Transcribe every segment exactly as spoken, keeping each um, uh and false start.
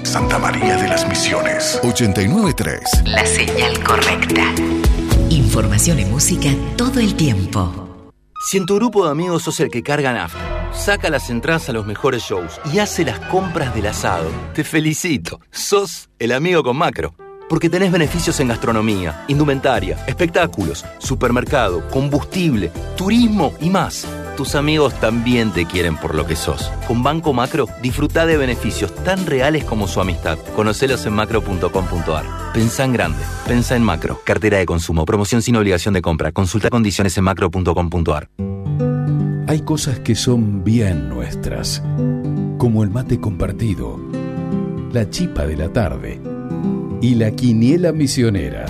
Santa María de las Misiones. ochenta y nueve punto tres. La señal correcta. Información y música todo el tiempo. Si en tu grupo de amigos sos el que carga nafta, saca las entradas a los mejores shows y hace las compras del asado, te felicito. Sos el amigo con Macro. Porque tenés beneficios en gastronomía, indumentaria, espectáculos, supermercado, combustible, turismo y más. Tus amigos también te quieren por lo que sos. Con Banco Macro, disfrutá de beneficios tan reales como su amistad. Conocelos en macro punto com punto a r. Pensá en grande. Pensá en Macro. Cartera de consumo. Promoción sin obligación de compra. Consulta condiciones en macro punto com punto a r. Hay cosas que son bien nuestras, como el mate compartido, la chipa de la tarde y la quiniela misionera.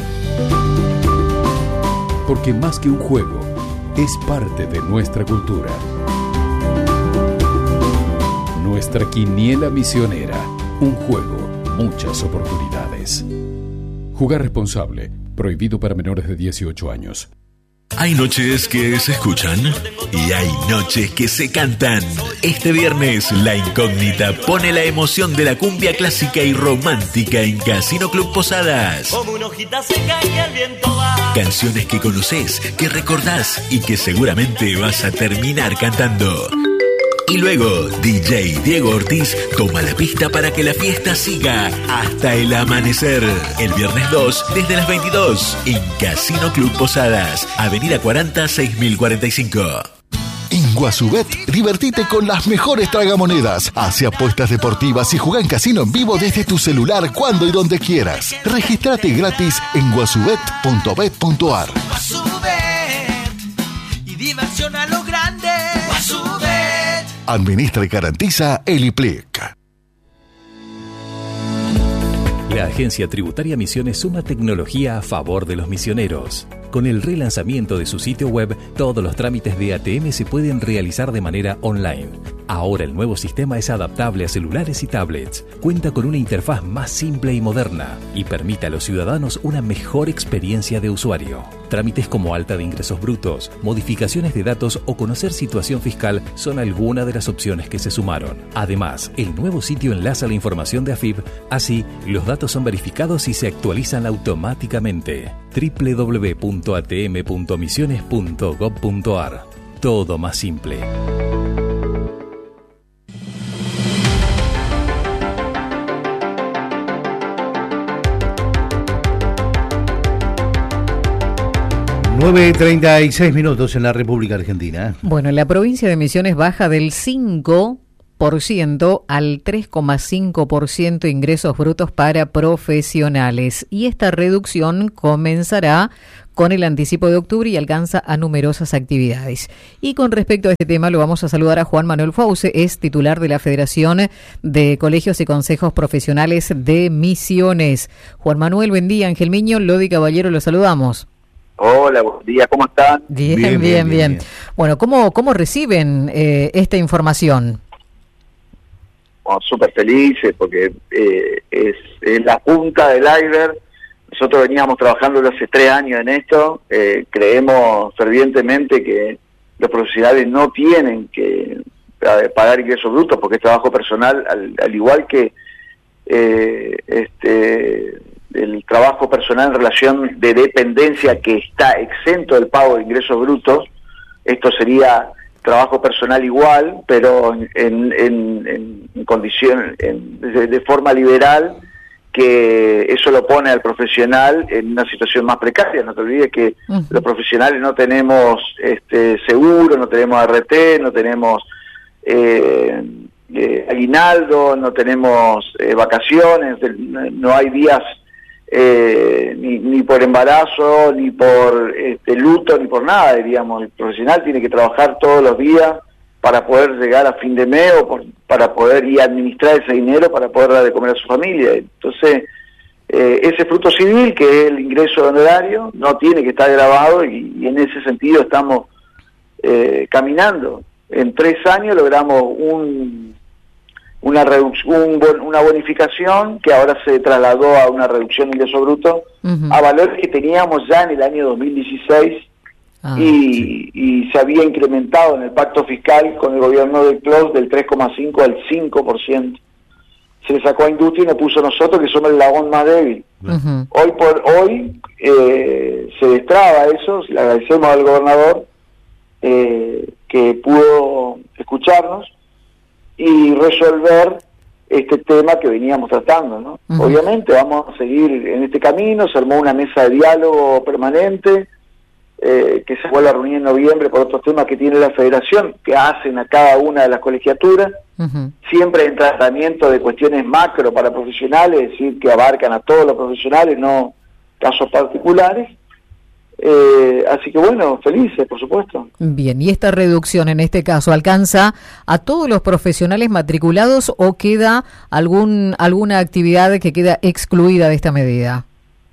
Porque más que un juego, es parte de nuestra cultura. Nuestra quiniela misionera. Un juego, muchas oportunidades. Jugar responsable. Prohibido para menores de dieciocho años. Hay noches que se escuchan y hay noches que se cantan. Este viernes, La Incógnita pone la emoción de la cumbia clásica y romántica en Casino Club Posadas. Como una hojita seca y el viento va. Canciones que conoces, que recordás y que seguramente vas a terminar cantando. Y luego, D J Diego Ortiz toma la pista para que la fiesta siga hasta el amanecer. El viernes dos, desde las veintidós, en Casino Club Posadas, Avenida cuarenta, seis mil cuarenta y cinco. En Guasubet, divertite con las mejores tragamonedas. Hace apuestas deportivas y juega en casino en vivo desde tu celular cuando y donde quieras. Regístrate gratis en guasubet punto bet punto a r. Guasubet y diversión a lo grande. Guasubet. Administra y garantiza el I P L I C. La Agencia Tributaria Misiones suma tecnología a favor de los misioneros. Con el relanzamiento de su sitio web, todos los trámites de A T M se pueden realizar de manera online. Ahora el nuevo sistema es adaptable a celulares y tablets, cuenta con una interfaz más simple y moderna y permite a los ciudadanos una mejor experiencia de usuario. Trámites como alta de ingresos brutos, modificaciones de datos o conocer situación fiscal son algunas de las opciones que se sumaron. Además, el nuevo sitio enlaza la información de A F I B, así los datos son verificados y se actualizan automáticamente. doble u doble u doble u punto a t m punto misiones punto gob punto a r. Todo más simple. nueve y treinta y seis minutos en la República Argentina. Bueno, la provincia de Misiones baja del cinco por ciento al tres coma cinco por ciento ingresos brutos para profesionales. Y esta reducción comenzará con el anticipo de octubre y alcanza a numerosas actividades. Y con respecto a este tema lo vamos a saludar a Juan Manuel Fauce, es titular de la Federación de Colegios y Consejos Profesionales de Misiones. Juan Manuel, buen día. Ángel Miño, Lodi Caballero, lo saludamos. Hola, buen día, ¿cómo están? Bien, bien, bien. bien, bien. bien. Bueno, ¿cómo, cómo reciben eh, esta información? Oh, súper felices porque eh, es, es la punta del iceberg. Nosotros veníamos trabajando hace tres años en esto. Eh, creemos fervientemente que los profesionales no tienen que pagar ingresos brutos porque es trabajo personal, al, al igual que eh, este el trabajo personal en relación de dependencia que está exento del pago de ingresos brutos. Esto sería trabajo personal igual, pero en, en, en condición, en, de, de forma liberal, que eso lo pone al profesional en una situación más precaria. No te olvides que uh-huh. los profesionales no tenemos este seguro, no tenemos R T, no tenemos eh, eh, aguinaldo, no tenemos eh, vacaciones, no hay días eh, ni, ni por embarazo, ni por este, luto, ni por nada, diríamos. El profesional tiene que trabajar todos los días para poder llegar a fin de mes o por, para poder ir a administrar ese dinero para poder dar de comer a su familia. Entonces, eh, ese fruto civil, que es el ingreso honorario, no tiene que estar grabado y, y en ese sentido estamos eh, caminando. En tres años logramos un, una, reducción, un, una bonificación que ahora se trasladó a una reducción de ingreso bruto uh-huh. a valores que teníamos ya en el año dos mil dieciséis. Ah, y, sí. y se había incrementado en el pacto fiscal con el gobierno del C L O S del tres coma cinco al cinco por ciento. se le sacó a industria y nos puso a nosotros, que somos el eslabón más débil. Uh-huh. Hoy por hoy eh, se destraba eso, le agradecemos al gobernador eh, que pudo escucharnos y resolver este tema que veníamos tratando, ¿no? Uh-huh. Obviamente vamos a seguir en este camino, se armó una mesa de diálogo permanente, eh, que se vuelve a reunir en noviembre por otros temas que tiene la federación, que hacen a cada una de las colegiaturas, uh-huh. siempre en tratamiento de cuestiones macro para profesionales, es decir, que abarcan a todos los profesionales, no casos particulares. Eh, así que bueno, felices, por supuesto. Bien, ¿y esta reducción en este caso alcanza a todos los profesionales matriculados o queda algún alguna actividad que queda excluida de esta medida?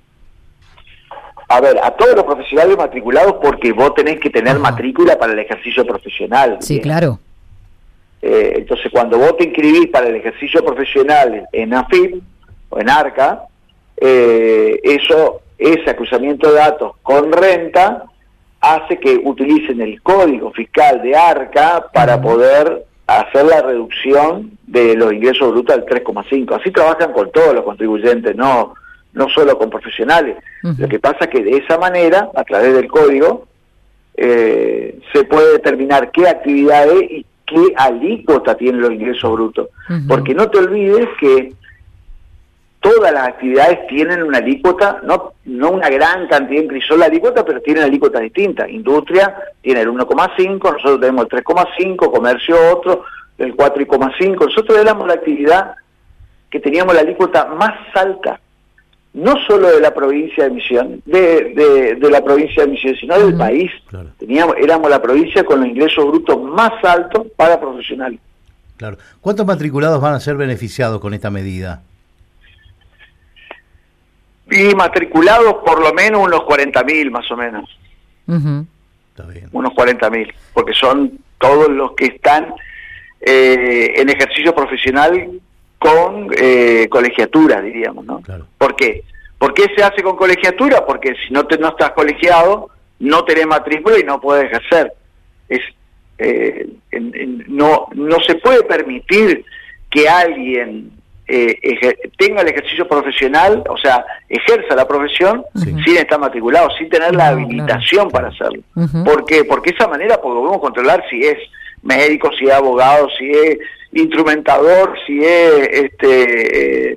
A ver, a todos los profesionales matriculados, porque vos tenés que tener Ajá. matrícula para el ejercicio profesional. Sí, ¿bien? claro. Eh, entonces, cuando vos te inscribís para el ejercicio profesional en AFIP o en ARCA, eh, eso... ese cruzamiento de datos con renta hace que utilicen el código fiscal de ARCA para uh-huh. poder hacer la reducción de los ingresos brutos al tres coma cinco. Así trabajan con todos los contribuyentes, no no solo con profesionales. Uh-huh. Lo que pasa es que de esa manera, a través del código, eh, se puede determinar qué actividades y qué alícuota tienen los ingresos brutos. Uh-huh. Porque no te olvides que todas las actividades tienen una alícuota, no no una gran cantidad en crisol la alícuota, pero tienen alícuotas distintas. Industria tiene el uno coma cinco, nosotros tenemos el tres coma cinco, comercio otro, el cuatro coma cinco. Nosotros éramos la actividad que teníamos la alícuota más alta, no solo de la provincia de Misiones, de, de, de la provincia de Misiones, sino del uh-huh. país. Claro. Teníamos, éramos la provincia con los ingresos brutos más altos para profesionales. Claro. ¿Cuántos matriculados van a ser beneficiados con esta medida? Y matriculados por lo menos unos cuarenta mil más o menos. Uh-huh. Está bien. Unos cuarenta mil, porque son todos los que están eh, en ejercicio profesional con eh, colegiatura, diríamos, ¿no? Claro. ¿Por qué? ¿Por qué se hace con colegiatura? Porque si no te no estás colegiado, no tenés matrícula y no puedes ejercer. Es eh, en, en, no no se puede permitir que alguien Eh, ejer- tenga el ejercicio profesional, o sea, ejerza la profesión sí. sin estar matriculado, sin tener la no, habilitación claro. para hacerlo. Uh-huh. ¿Por qué? Porque esa manera podemos controlar si es médico, si es abogado, si es instrumentador, si es este eh,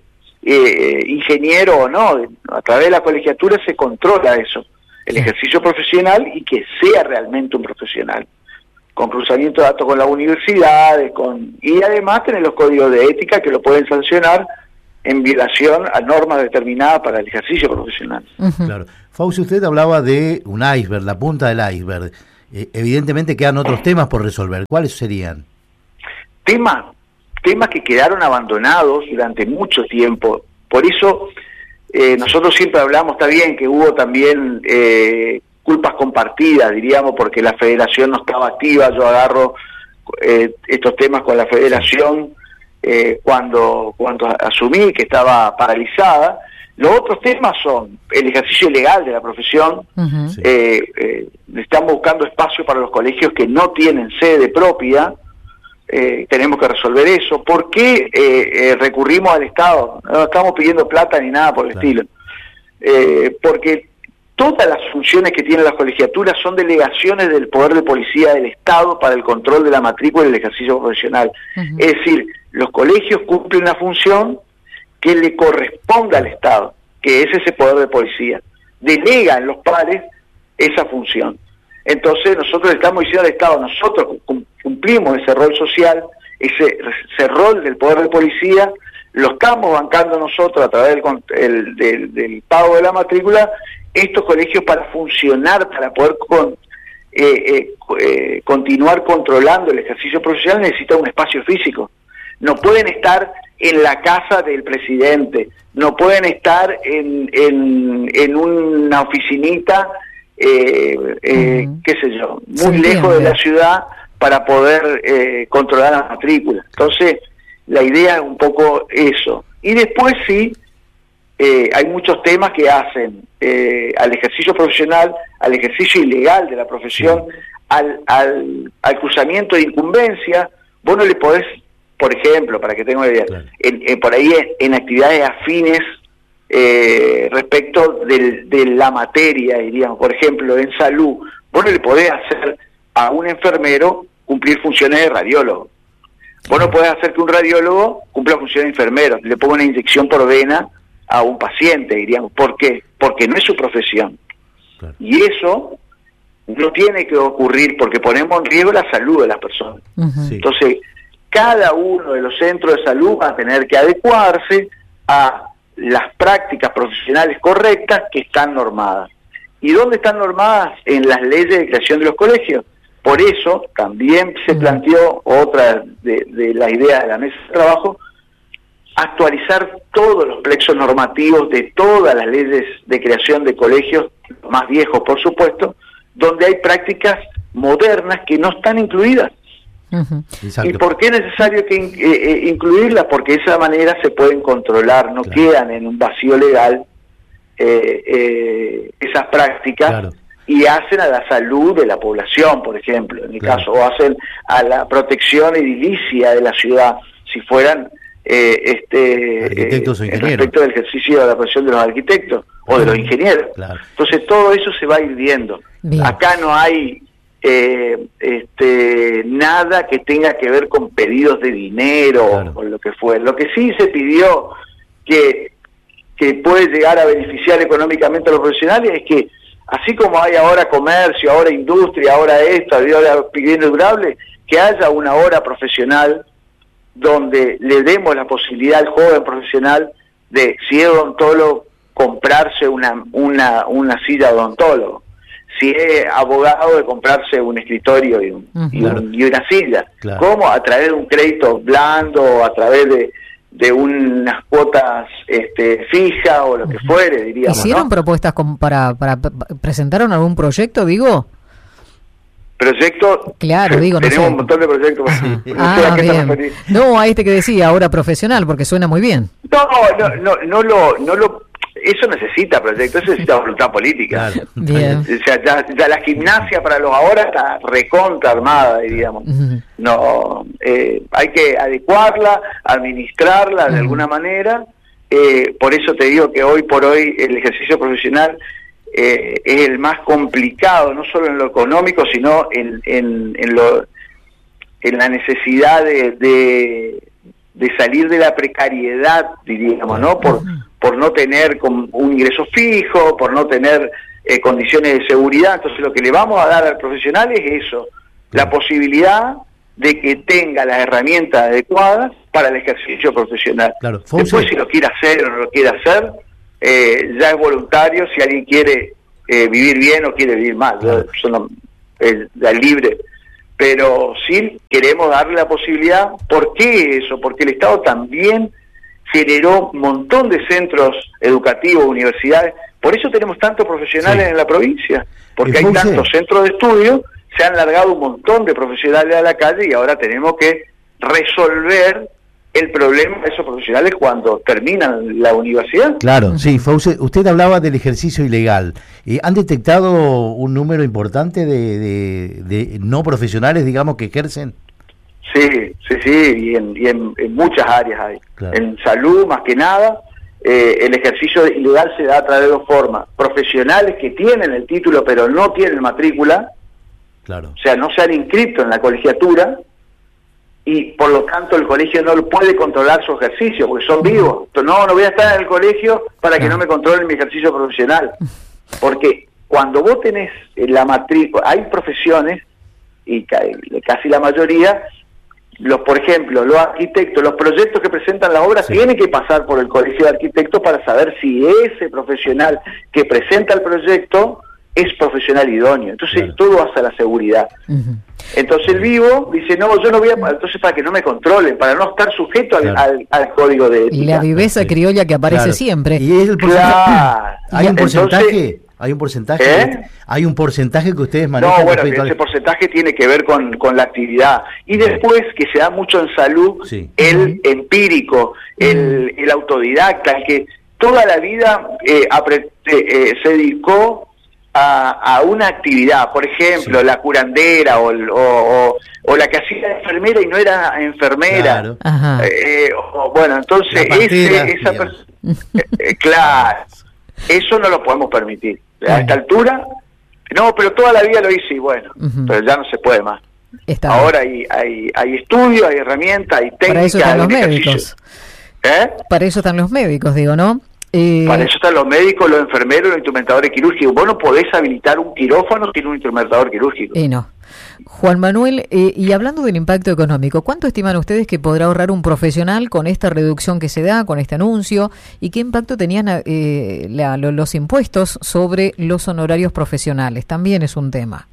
eh, ingeniero o no. A través de la colegiatura se controla eso, el sí. ejercicio profesional y que sea realmente un profesional, con cruzamiento de datos con las universidades, con y además tener los códigos de ética que lo pueden sancionar en violación a normas determinadas para el ejercicio profesional. Uh-huh. Claro. Fauci, usted hablaba de un iceberg, la punta del iceberg. Eh, evidentemente quedan otros temas por resolver. ¿Cuáles serían? Temas, temas que quedaron abandonados durante mucho tiempo. Por eso eh, nosotros siempre hablamos, está bien que hubo también eh, culpas compartidas, diríamos, porque la federación no estaba activa. Yo agarro eh, estos temas con la federación eh, cuando cuando asumí que estaba paralizada. Los otros temas son el ejercicio ilegal de la profesión. Uh-huh. eh, eh, estamos buscando espacio para los colegios que no tienen sede propia. Eh, tenemos que resolver eso. ¿Por qué eh, eh, recurrimos al Estado? No estamos pidiendo plata ni nada por el claro. estilo. Eh, porque todas las funciones que tienen las colegiaturas son delegaciones del poder de policía del Estado para el control de la matrícula y el ejercicio profesional. Uh-huh. Es decir, los colegios cumplen una función que le corresponde al Estado, que es ese poder de policía. Delegan los pares esa función. Entonces nosotros estamos diciendo al Estado, nosotros cumplimos ese rol social, ese, ese rol del poder de policía, lo estamos bancando nosotros a través del, el, del, del pago de la matrícula. Estos colegios, para funcionar, para poder con, eh, eh, eh, continuar controlando el ejercicio profesional, necesitan un espacio físico. No pueden estar en la casa del presidente, no pueden estar en, en, en una oficinita, eh, eh, uh-huh. qué sé yo, muy lejos de la ciudad para poder eh, controlar la matrícula. Entonces, la idea es un poco eso. Y después sí, eh, hay muchos temas que hacen eh, al ejercicio profesional, al ejercicio ilegal de la profesión, al, al, al cruzamiento de incumbencia. Vos no le podés por ejemplo, para que tenga una idea, Claro. en, en, por ahí en, en actividades afines eh, respecto del, de la materia, diríamos, por ejemplo, en salud, vos no le podés hacer a un enfermero cumplir funciones de radiólogo. Vos no podés hacer que un radiólogo cumpla funciones de enfermero, le ponga una inyección por vena a un paciente, diríamos. ¿Por qué? Porque no es su profesión. Claro. Y eso no tiene que ocurrir porque ponemos en riesgo la salud de las personas. Ujú. Sí. Entonces, cada uno de los centros de salud va a tener que adecuarse a las prácticas profesionales correctas que están normadas. ¿Y dónde están normadas? En las leyes de creación de los colegios. Por eso también se planteó otra de, de las ideas de la mesa de trabajo, actualizar todos los plexos normativos de todas las leyes de creación de colegios, más viejos por supuesto, donde hay prácticas modernas que no están incluidas. Ujú. Exacto. ¿Y por qué es necesario que in- eh, eh, incluirlas? Porque de esa manera se pueden controlar, no Claro. quedan en un vacío legal eh, eh, esas prácticas. Claro. Y hacen a la salud de la población, por ejemplo, en mi Claro. caso, o hacen a la protección edilicia de la ciudad, si fueran eh, este Arquitectos o eh, ingenieros. respecto del ejercicio de la profesión de los arquitectos o de los ingenieros. Claro. Entonces todo eso se va a ir viendo. Bien. Acá no hay eh, este, nada que tenga que ver con pedidos de dinero Claro. o lo que fue. Lo que sí se pidió que, que puede llegar a beneficiar económicamente a los profesionales es que así como hay ahora comercio, ahora industria, ahora esto, ahora pidiendo durable, que haya una hora profesional donde le demos la posibilidad al joven profesional de, si es odontólogo, comprarse una, una, una silla de odontólogo. Si es abogado, de comprarse un escritorio y, un, Ujú. y, un- y una silla. Claro. ¿Cómo? A través de un crédito blando, a través de, de unas cuotas este, fijas o lo que fuere, diríamos, ¿Hicieron ¿no? propuestas con- para, para presentaron algún proyecto, digo? Proyecto, Claro, digo, no tenemos sé. un montón de proyectos. No sé Ah, a qué te bien. referís. No, a este que decía, ahora profesional, porque suena muy bien. No, no, no, no lo, no lo, eso necesita proyecto, eso necesita voluntad política. Claro. Bien. O sea, ya, ya la gimnasia para los ahora está recontra armada, diríamos. Ujú. No, eh, hay que adecuarla, administrarla de Ujú. alguna manera. Eh, por eso te digo que hoy por hoy el ejercicio profesional eh, es el más complicado, no solo en lo económico, sino en, en, en, lo, en la necesidad de, de, de salir de la precariedad, diríamos, ¿no? Por, por no tener com- un ingreso fijo, por no tener eh, condiciones de seguridad. Entonces lo que le vamos a dar al profesional es eso, la posibilidad de que tenga las herramientas adecuadas para el ejercicio profesional. Claro. Fauce. Después, si lo quiere hacer o no lo quiere hacer, eh, ya es voluntario. Si alguien quiere eh, vivir bien o quiere vivir mal, Claro. eso no- es, es libre. Pero sí queremos darle la posibilidad. ¿Por qué eso? Porque el Estado también generó un montón de centros educativos, universidades. Por eso tenemos tantos profesionales Sí. en la provincia, porque Y hay Fauce. tantos centros de estudio, se han largado un montón de profesionales a la calle y ahora tenemos que resolver el problema de esos profesionales cuando terminan la universidad. Claro, sí, Fauce, usted hablaba del ejercicio ilegal. Eh, ¿Han detectado un número importante de, de, de no profesionales, digamos, que ejercen? Sí, sí, sí, y en, y en, en muchas áreas hay. Claro. En salud, más que nada, eh, el ejercicio ilegal se da a través de dos formas. Profesionales que tienen el título pero no tienen matrícula, Claro. o sea, no se han inscrito en la colegiatura, y por lo tanto el colegio no puede controlar su ejercicio, porque son vivos. Pero no, no voy a estar en el colegio para que no me controlen mi ejercicio profesional. Porque cuando vos tenés la matrícula, hay profesiones, y ca- casi la mayoría, los por ejemplo, los arquitectos, los proyectos que presentan las obras Sí. tienen que pasar por el colegio de arquitectos para saber si ese profesional que presenta el proyecto es profesional idóneo. Entonces Claro. todo hace a la seguridad. Ujú. Entonces el vivo dice, no, yo no voy a... Entonces para que no me controlen, para no estar sujeto al, Claro. al, al código de ética. Y la viveza Sí. criolla que aparece Claro. siempre. ¿Y es el porcentaje? Claro. ¿Hay un Entonces- porcentaje? ¿Hay un porcentaje? ¿Eh? ¿Hay un porcentaje que ustedes manejan? No, bueno, respecto al- ese porcentaje tiene que ver con, con la actividad. Y después, que se da mucho en salud, Sí. el empírico, el, el autodidacta, el que toda la vida eh, apre- eh, eh, se dedicó a, a una actividad, por ejemplo, sí. la curandera o, o, o, o la que hacía enfermera y no era enfermera. Claro. Eh, o, bueno, entonces ese, esa persona, eh, claro, eso no lo podemos permitir. A esta altura, no, pero toda la vida lo hice y bueno, uh-huh. pero ya no se puede más. Está Ahora hay, hay, hay estudios, hay herramientas, hay técnicas. Para eso están los médicos. ¿Eh? Para eso están los médicos, digo, ¿no? Eh... Para eso están los médicos, los enfermeros, los instrumentadores quirúrgicos. Vos no podés habilitar un quirófano sin un instrumentador quirúrgico. Y no. Juan Manuel, eh, y hablando del impacto económico, ¿cuánto estiman ustedes que podrá ahorrar un profesional con esta reducción que se da, con este anuncio? ¿Y qué impacto tenían eh, la, lo, los impuestos sobre los honorarios profesionales? También es un tema.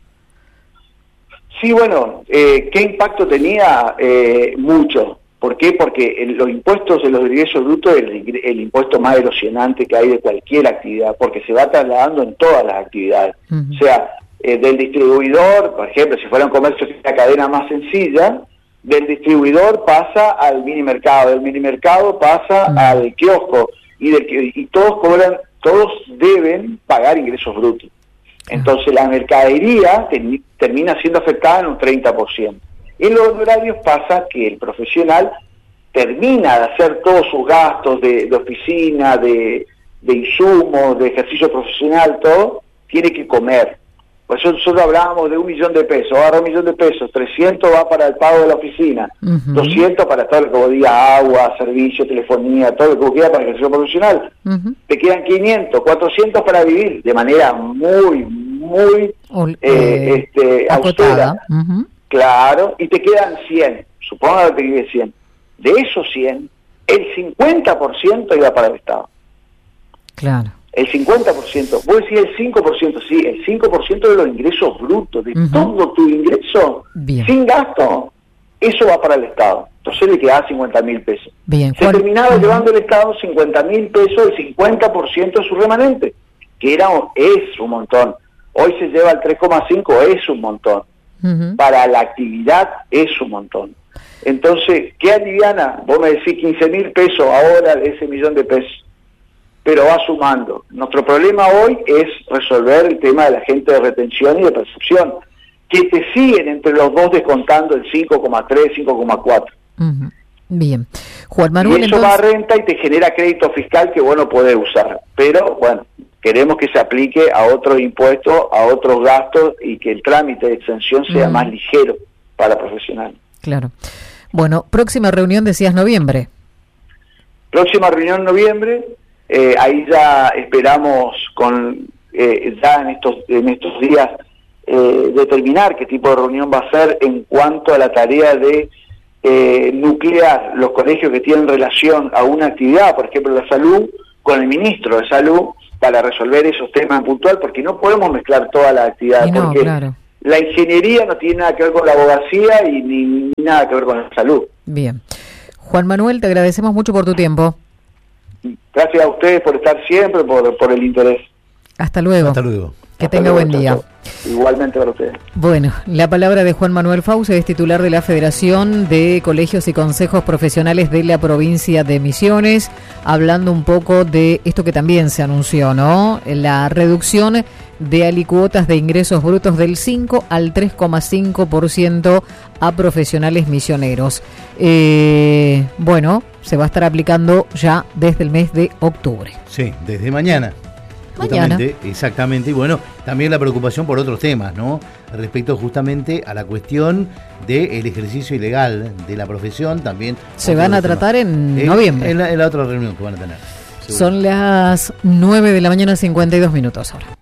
Sí, bueno, eh, ¿qué impacto tenía? Eh, mucho. ¿Por qué? Porque el, los impuestos de los ingresos brutos es el, el impuesto más erosionante que hay de cualquier actividad, porque se va trasladando en todas las actividades. Uh-huh. O sea, eh, del distribuidor, por ejemplo, si fuera un comercio de una cadena más sencilla, del distribuidor pasa al mini mercado, del mini mercado pasa uh-huh. al kiosco, y, del, y todos cobran, todos deben pagar ingresos brutos. Uh-huh. Entonces la mercadería ten, termina siendo afectada en un treinta por ciento. En los honorarios pasa que el profesional termina de hacer todos sus gastos de, de oficina, de, de insumos, de ejercicio profesional, todo, tiene que comer. Por eso nosotros hablábamos de un millón de pesos, ahora un millón de pesos, trescientos va para el pago de la oficina, uh-huh. doscientos para todo lo que vos digas, agua, servicio, telefonía, todo lo que vos quieras para el ejercicio profesional. Uh-huh. Te quedan quinientos, cuatrocientos para vivir de manera muy, muy uh, eh, este, austera. Uh-huh. Claro, y te quedan cien, supongo que te quedan cien. De esos cien, el cincuenta por ciento iba para el Estado. Claro. El cincuenta por ciento, vos decís el cinco por ciento, sí, el cinco por ciento de los ingresos brutos, de uh-huh. todo tu ingreso, Bien. sin gasto, eso va para el Estado. Entonces le quedaba cincuenta mil pesos. Bien. Se terminaba uh-huh. llevando el Estado cincuenta mil pesos, el cincuenta por ciento de su remanente, que era es un montón. Hoy se lleva el tres coma cinco, es un montón. Uh-huh. Para la actividad es un montón. Entonces, ¿qué aliviana? Vos me decís quince mil pesos ahora de ese millón de pesos, pero va sumando. Nuestro problema hoy es resolver el tema de la gente de retención y de percepción, que te siguen entre los dos descontando el cinco coma tres, cinco coma cuatro. Uh-huh. Bien. Juan Manuel, y eso entonces... va a renta y te genera crédito fiscal que vos no podés usar. Pero, bueno, queremos que se aplique a otros impuestos, a otros gastos y que el trámite de exención sea mm. más ligero para profesionales. Claro. Bueno, próxima reunión decías noviembre. Próxima reunión en noviembre, eh, ahí ya esperamos con eh, ya en estos en estos días eh, determinar qué tipo de reunión va a ser en cuanto a la tarea de eh, nuclear los colegios que tienen relación a una actividad, por ejemplo la salud, con el ministro de Salud, para resolver esos temas en puntual, porque no podemos mezclar todas las actividades, no, porque claro. la ingeniería no tiene nada que ver con la abogacía y ni, ni nada que ver con la salud. Bien. Juan Manuel, te agradecemos mucho por tu tiempo. Gracias a ustedes por estar siempre, por, por el interés. Hasta luego. Hasta luego. Que Hasta tenga luego, buen día. Igualmente para ustedes. Bueno, la palabra de Juan Manuel Fauce, es titular de la Federación de Colegios y Consejos Profesionales de la provincia de Misiones, hablando un poco de esto que también se anunció, ¿no? La reducción de alicuotas de ingresos brutos del cinco al tres coma cinco por ciento a profesionales misioneros. Eh, bueno, se va a estar aplicando ya desde el mes de octubre. Sí, desde mañana. Mañana. Exactamente, y bueno, también la preocupación por otros temas, ¿no? Respecto justamente a la cuestión del ejercicio ilegal de la profesión, también. Se van a tratar en eh, noviembre. En la, en la otra reunión que van a tener. Seguro. Son las nueve de la mañana, cincuenta y dos minutos ahora.